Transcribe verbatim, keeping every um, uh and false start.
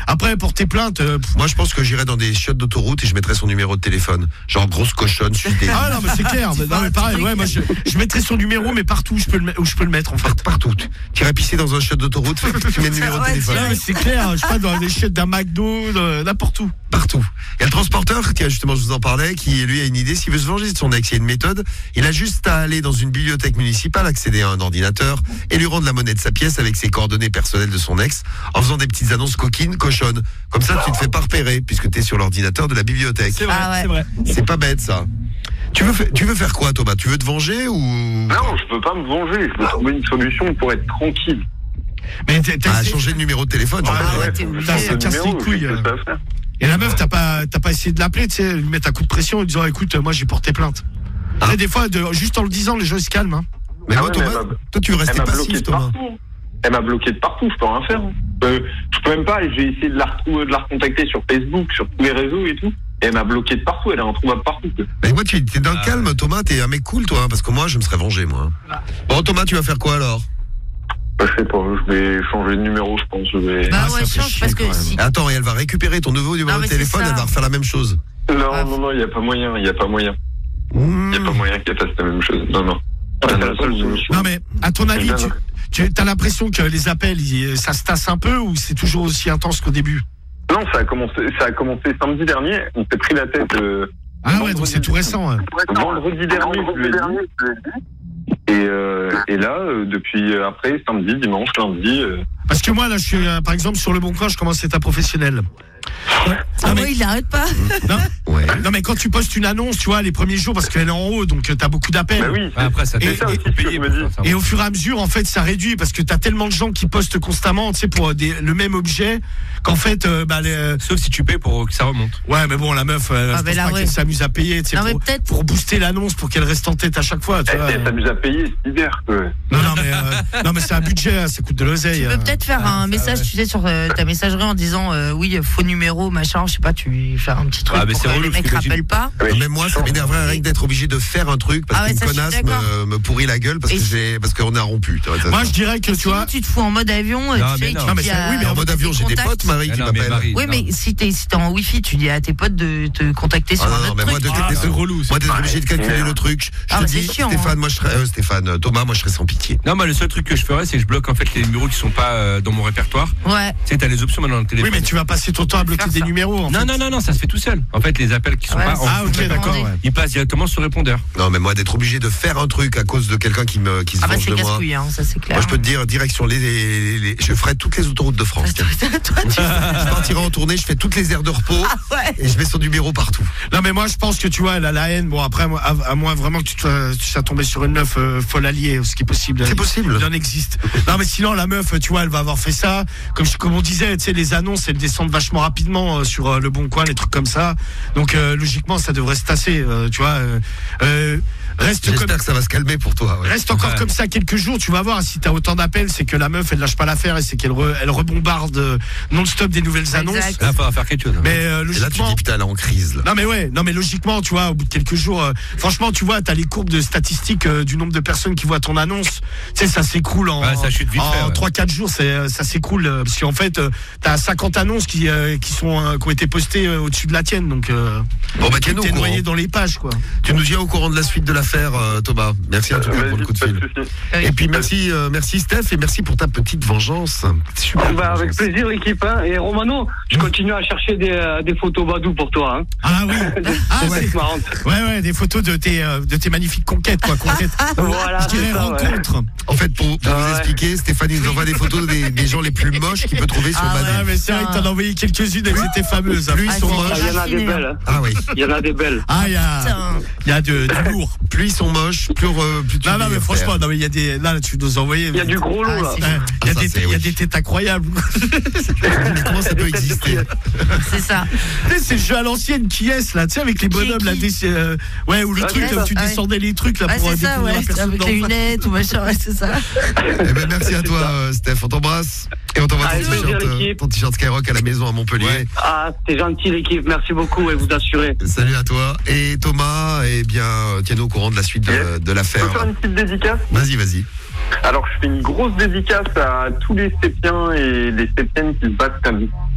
Après, porter plainte. Euh, Moi, je pense que j'irais dans des chiottes d'autoroute et je mettrais son numéro de téléphone. Genre grosse cochonne, je suis des... Ah non, mais c'est clair. mais, non, mais pareil, ouais, moi, je, je mettrais son numéro, mais partout où je peux le, où je peux le mettre, en fait. Partout. Tu irais pisser dans un chiotte d'autoroute, tu mets le numéro de téléphone. Non, mais c'est clair. Je sais pas, dans des chiottes d'un McDo, de, n'importe où. Partout. Il y a le transporteur, tiens, justement, je vous en parlais, qui, lui, a une idée. S'il veut se venger de son ex, il y a une méthode. Il a juste à aller dans une bibliothèque municipale, accéder à un ordinateur et lui rendre la monnaie de sa pièce avec ses coordonnées personnelles de son ex, en faisant des petites annonces coquines, cochonnes. Comme ça, tu te fais pas repérer, puisque tu es sur l'ordinateur de la bibliothèque. C'est vrai, Ah ouais. c'est vrai. C'est pas bête, ça. Tu veux, fa- tu veux faire quoi, Thomas? Tu veux te venger ou... Non, je peux pas me venger. Je veux trouver une solution pour être tranquille. Mais t'as, t'as Ah, essayé- changer de numéro de téléphone. Ah, genre. ouais, t'es faut que je obligé. change de Ça casse les numéro, couilles, je sais euh. pas faire. Et la meuf, t'as pas, t'as pas essayé de l'appeler, tu sais, lui mettre un coup de pression en lui disant, écoute, moi, j'ai porté plainte. Ah. Tu sais, des fois, de, juste en le disant, les gens ils se calment. Hein. Mais Ah moi, ouais, mais Thomas, elle m'a- toi, tu veux Elle rester m'a bloqué passif, de Thomas. partout. Elle m'a bloqué de partout, je peux rien faire. Euh, je peux même pas, j'ai essayé de la retrouver, de la recontacter sur Facebook, sur tous les réseaux et tout. Et elle m'a bloqué de partout, elle est introuvable partout. quoi. Mais moi, tu es dans le calme, Thomas, t'es un mec cool, toi, hein, parce que moi, je me serais vengé, moi. Bon, Thomas, tu vas faire quoi, alors? Bah, je sais pas, je vais changer de numéro, je pense. Je vais... Bah Ah, ouais, ça fait change parce chier, que quand même. si. Attends, et elle va récupérer ton nouveau numéro Non, de mais c'est téléphone, ça. elle va refaire la même chose. Non, Ah, non, non, il n'y a pas moyen, il n'y a pas moyen. Mmh. Il n'y a pas moyen qu'elle fasse la même chose. Non, non. C'est la seule solution. Non, mais à ton avis, tu, tu as l'impression que les appels, ils- ça se tasse un peu ou c'est toujours aussi intense qu'au début? Non, ça a commencé, ça a commencé samedi dernier. On s'est pris la tête. Euh, Ah ouais, donc c'est tout récent. Hein. vendredi dernier, je lui ai dit. Et, euh, et là, euh, depuis euh, après, samedi, dimanche, lundi. Euh, Parce que moi, là, je suis, euh, par exemple, sur le Bon Coin, je commence état professionnel. Ouais. Ah Non, ouais, mais, il n'arrête pas. non, Ouais. non, mais quand tu postes une annonce, tu vois, les premiers jours, parce qu'elle est en haut, donc tu as beaucoup d'appels. bah oui, Ouais, après, ça Et- fait ça aussi faut que payer je me pour dis. faire ça. Et au fur et à mesure, en fait, ça réduit parce que t'as tellement de gens qui postent constamment, tu sais, pour des, le même objet, qu'en fait, euh, bah, les, Sauf si tu payes pour que ça remonte. ouais, mais bon, la meuf, euh, Ah, je mais pense là, pas ouais. qu'elle s'amuse à payer, tu sais, Non, mais pour, peut-être- pour booster l'annonce, pour qu'elle reste en tête à chaque fois, tu elle, vois. elle s'amuse à payer, c'est hiver. Quoi. Non, non, mais, euh, non, mais c'est un budget, hein, ça coûte de l'oseille. Tu peux hein. peut-être faire un message, tu sais, sur euh, ta messagerie en disant euh, oui, faux numéro, machin, je sais pas, tu fais un petit truc Ah, mais pour c'est que relou, les mecs parce que rappellent pas. Ouais, Non, même moi, ça m'énerverait rien que d'être obligé de faire un truc parce Ah ouais, qu'une ça, je suis connasse d'accord. me, me pourrit la gueule parce Et que si- j'ai, parce qu'on est rompu. tu vois, ça- Moi, je dirais que, tu Sinon, vois, tu te fous en mode avion, Non, tu mais sais, non. tu Non, mais dis c'est- à- oui, mais en mode à avion, tes j'ai des contacts. potes, Marie, Ah qui non, mais m'appellent. Marie, Oui, non. mais si t'es si t'es en wifi, tu dis à tes potes de te contacter sur Ah, un non, autre mais truc. moi, de- Ah, d'être- c'est relou. ça. moi, d'être obligé de calculer le truc, je Ah, te bah, c'est dis, chiant, Stéphane, hein. moi, je serais, euh, Stéphane, euh, Thomas, moi, je serais sans pitié. Non, moi, le seul truc que je ferais, c'est que je bloque en fait les numéros qui sont pas euh, dans mon répertoire. Ouais. Tu sais, t'as les options maintenant dans le téléphone. Oui, mais tu vas passer ton temps à bloquer Faire des ça. numéros, en Non, fait. non, non, non, ça se fait tout seul. En fait, les appels qui sont Ouais, pas c'est- en Ah, ok, je vais d'accord, demander. ouais. ils passent directement sur répondeur. Non, mais moi, d'être obligé de faire un truc à cause de quelqu'un qui me, qui se Ah bah venge c'est de moi. casse-couille, hein, ça c'est clair. Moi, je peux te dire, direction les, les- les- je ferai toutes les autoroutes de France. tiens. Toi, tu- Je partirai en tournée, je fais toutes les aires de repos Ah ouais. et je mets son numéro partout. Non, mais moi, je pense que, tu vois, elle a la haine. Bon, après, moi, à, à moins vraiment que tu sois, tu sois tombé sur une meuf euh, folle alliée, ce qui est possible. C'est possible. Il en existe. Non, mais sinon, la meuf, tu vois, elle va avoir fait ça. Comme, je- comme on disait, tu sais, les annonces, elles descendent vachement rapidement euh, sur euh, le Bon Coin, les trucs comme ça. Donc, euh, logiquement, ça devrait se tasser, euh, tu vois. euh, euh, reste J'espère comme. que ça va se calmer pour toi. ouais. Reste encore Ouais. comme ça quelques jours, tu vas voir. Si t'as autant d'appels, c'est que la meuf, elle lâche pas l'affaire et c'est qu'elle re- elle rebombarde euh, non-stop des nouvelles annonces. Exact. Là, il faudra faire quelque chose. Mais euh, Et là, tu logiquement. dis, putain, elle est en crise, là. Non mais ouais, non mais logiquement, tu vois, au bout de quelques jours, euh, franchement, tu vois, t'as les courbes de statistiques euh, du nombre de personnes qui voient ton annonce. Tu sais, ça s'écoule en Ouais, ça chute vite fait, en ouais. trois quatre jours, c'est euh, ça s'écoule euh, parce qu'en fait, euh, t'as cinquante annonces qui euh, qui sont euh, qui ont été postées euh, au-dessus de la tienne, donc euh, Bon, bah, tiens-nous au t'es courant. noyé dans les pages, quoi. Tu nous tiens au courant de la suite de l'affaire, euh, Thomas. Merci en tout cas pour le Vas-y, coup de pas de fil. soucis. Oui. Et puis merci, euh, merci Steph et merci pour ta petite vengeance. Super. Bah, avec vengeance. plaisir, l'équipe. Hein. Et Romano, je continue à chercher des, euh, des photos Badou pour toi. Hein. Ah oui, ah, Ouais, c'est- c'est marrant. ouais ouais, des photos de tes euh, de tes magnifiques conquêtes, quoi, conquêtes. Voilà, Je dirais c'est ça, ouais. rencontres. En fait, pour, pour vous Ouais. expliquer, Stéphane il nous envoie des photos des, des gens les plus moches qu'il peut trouver sur Ah Badoo. Ah mais c'est vrai que t'en as envoyé quelques-unes, elles étaient fameuses. Plus ils Ah, sont c'est moches. Il y en a des belles. Hein. Ah oui. Il y en a des belles. Ah, il y a Putain. il y a de, du lourd. Plus ils sont moches, plus, euh, plus tu Non, non, les mais repères. franchement, non, mais il y a des, là, tu nous envoyer. Il y a du gros lot, Ah, là. c'est- Ouais, il y a Ah, ça, des, c'est- il y a oui. des têtes incroyables. Mais comment ça peut exister? C'est ça. Tu sais, c'est le jeu à l'ancienne qui est là, tu sais, avec les bonhommes là, qui des- euh, ouais, ou le Ouais, truc, c'est où ça. tu Ah, descendais les trucs là Ouais, pour euh, c'est ça, découvrir ouais. la personne Avec d'en les face. lunettes ou machin, ouais, c'est ça. Eh ben, merci à toi, euh, Steph. On t'embrasse. Et on t'envoie ton Avec plaisir, t-shirt, euh, l'équipe. ton t-shirt Skyrock à la maison à Montpellier. Ouais. Ah, c'est gentil, l'équipe. Merci beaucoup et vous assurez. Salut à toi. Et Thomas, eh bien, euh, tiens-nous au courant de la suite de, Yes. de Je peux l'affaire. faire une petite dédicace? Vas-y, vas-y. Alors, je fais une grosse dédicace à tous les Sépiens et les Sépiennes qui se battent samedi.